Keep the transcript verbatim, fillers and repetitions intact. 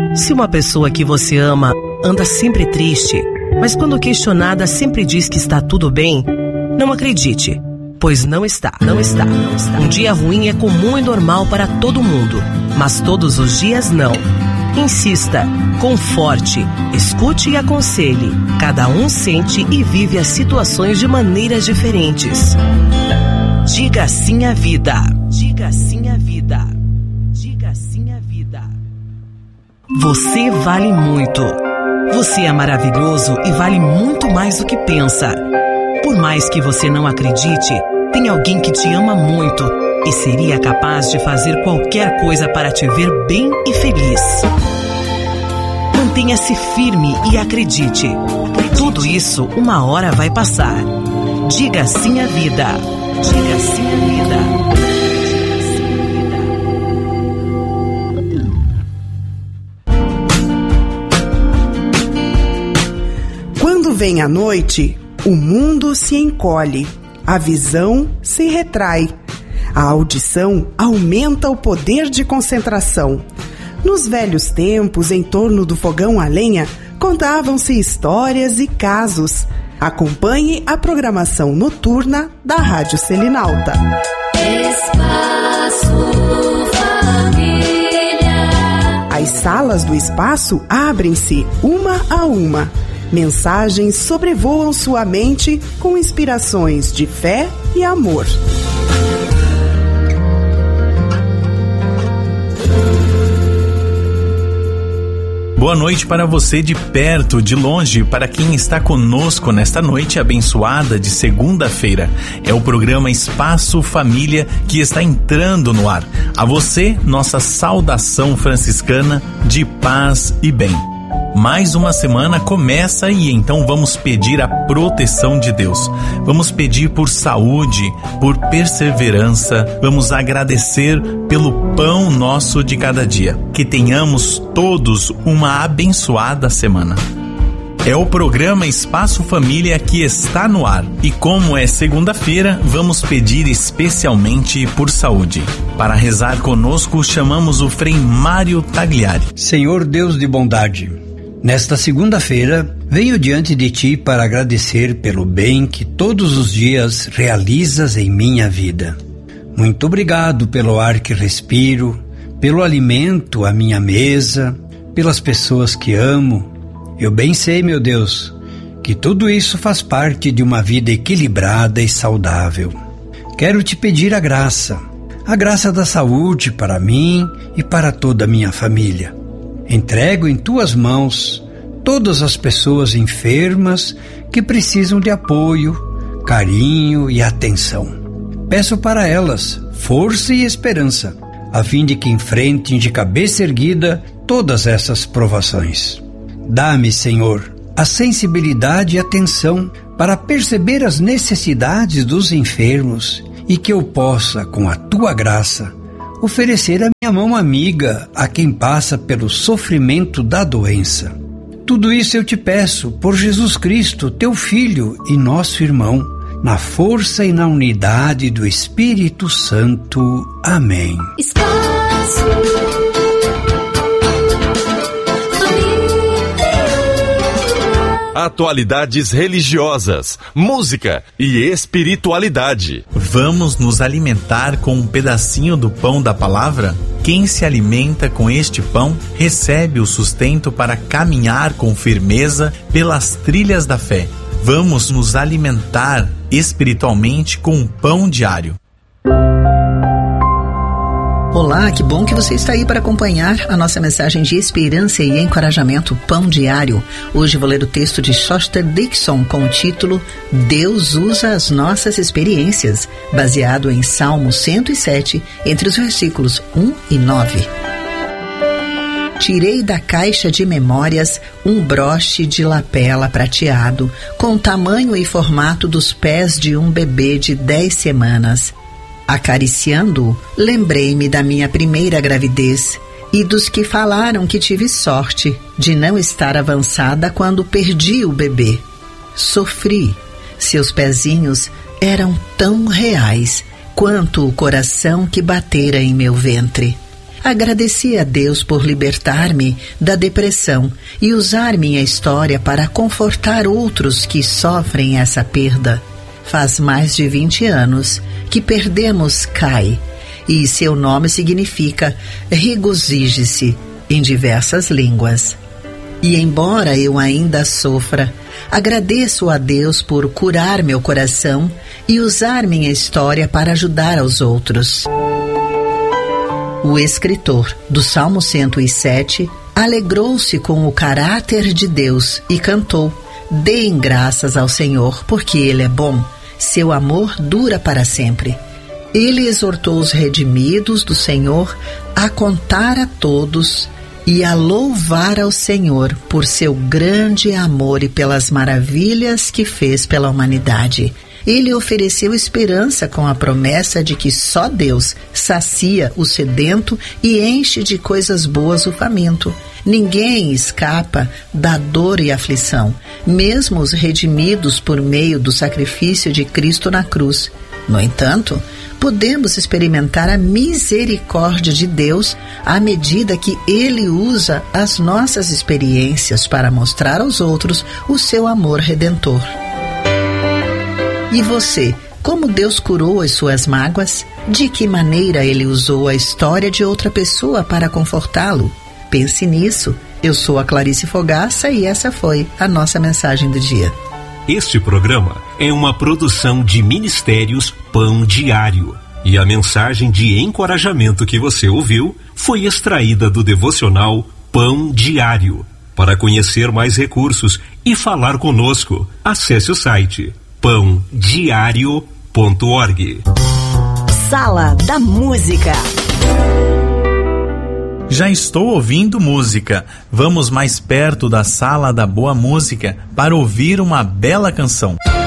Se uma pessoa que você ama anda sempre triste, mas quando questionada sempre diz que está tudo bem, não acredite, pois não está, não está, não está. Um dia ruim é comum e normal para todo mundo, mas todos os dias não. Insista, conforte, escute e aconselhe. Cada um sente e vive as situações de maneiras diferentes. Diga sim à vida. Diga sim à vida. Diga sim à vida. Você vale muito. Você é maravilhoso e vale muito mais do que pensa. Por mais que você não acredite, tem alguém que te ama muito e seria capaz de fazer qualquer coisa para te ver bem e feliz. Mantenha-se firme e acredite. Tudo isso uma hora vai passar. Diga sim à vida. Diga sim à vida. Quando vem a noite, o mundo se encolhe, a visão se retrai, a audição aumenta o poder de concentração. Nos velhos tempos, em torno do fogão a lenha, contavam-se histórias e casos. Acompanhe a programação noturna da Rádio Selinalta. Espaço Família. As salas do espaço abrem-se uma a uma. Mensagens sobrevoam sua mente com inspirações de fé e amor. Boa noite para você de perto, de longe, para quem está conosco nesta noite abençoada de segunda-feira. É o programa Espaço Família que está entrando no ar. A você, nossa saudação franciscana de paz e bem. Mais uma semana começa e então vamos pedir a proteção de Deus. Vamos pedir por saúde, por perseverança. Vamos agradecer pelo pão nosso de cada dia. Que tenhamos todos uma abençoada semana. É o programa Espaço Família que está no ar. E como é segunda-feira, vamos pedir especialmente por saúde. Para rezar conosco, chamamos o Frei Mário Tagliari. Senhor Deus de bondade, nesta segunda-feira, venho diante de Ti para agradecer pelo bem que todos os dias realizas em minha vida. Muito obrigado pelo ar que respiro, pelo alimento à minha mesa, pelas pessoas que amo. Eu bem sei, meu Deus, que tudo isso faz parte de uma vida equilibrada e saudável. Quero Te pedir a graça, a graça da saúde para mim e para toda a minha família. Entrego em Tuas mãos todas as pessoas enfermas que precisam de apoio, carinho e atenção. Peço para elas força e esperança, a fim de que enfrentem de cabeça erguida todas essas provações. Dá-me, Senhor, a sensibilidade e atenção para perceber as necessidades dos enfermos e que eu possa, com a Tua graça, oferecer a minha mão amiga a quem passa pelo sofrimento da doença. Tudo isso eu te peço por Jesus Cristo, Teu Filho e nosso irmão, na força e na unidade do Espírito Santo. Amém. Espaço Atualidades religiosas, música e espiritualidade. Vamos nos alimentar com um pedacinho do pão da palavra? Quem se alimenta com este pão recebe o sustento para caminhar com firmeza pelas trilhas da fé. Vamos nos alimentar espiritualmente com um pão diário. Olá, que bom que você está aí para acompanhar a nossa mensagem de esperança e encorajamento, Pão Diário. Hoje vou ler o texto de Shostak Dixon com o título Deus usa as nossas experiências, baseado em Salmo cento e sete, entre os versículos um e nove. Tirei da caixa de memórias um broche de lapela prateado, com o tamanho e formato dos pés de um bebê de dez semanas. Acariciando-o, lembrei-me da minha primeira gravidez e dos que falaram que tive sorte de não estar avançada quando perdi o bebê. Sofri. Seus pezinhos eram tão reais quanto o coração que batera em meu ventre. Agradeci a Deus por libertar-me da depressão e usar minha história para confortar outros que sofrem essa perda. Faz mais de vinte anos que perdemos Kai, e seu nome significa regozije-se em diversas línguas. E embora eu ainda sofra, agradeço a Deus por curar meu coração e usar minha história para ajudar aos outros. O escritor do Salmo cento e sete alegrou-se com o caráter de Deus e cantou: Deem graças ao Senhor, porque Ele é bom, seu amor dura para sempre. Ele exortou os redimidos do Senhor a contar a todos e a louvar ao Senhor por seu grande amor e pelas maravilhas que fez pela humanidade. Ele ofereceu esperança com a promessa de que só Deus sacia o sedento e enche de coisas boas o faminto. Ninguém escapa da dor e aflição, mesmo os redimidos por meio do sacrifício de Cristo na cruz. No entanto, podemos experimentar a misericórdia de Deus à medida que Ele usa as nossas experiências para mostrar aos outros o seu amor redentor. E você, como Deus curou as suas mágoas? De que maneira Ele usou a história de outra pessoa para confortá-lo? Pense nisso. Eu sou a Clarice Fogaça e essa foi a nossa mensagem do dia. Este programa é uma produção de Ministérios Pão Diário. E a mensagem de encorajamento que você ouviu foi extraída do devocional Pão Diário. Para conhecer mais recursos e falar conosco, acesse o site pão diário ponto org. Sala da Música. Já estou ouvindo música. Vamos mais perto da Sala da Boa Música para ouvir uma bela canção.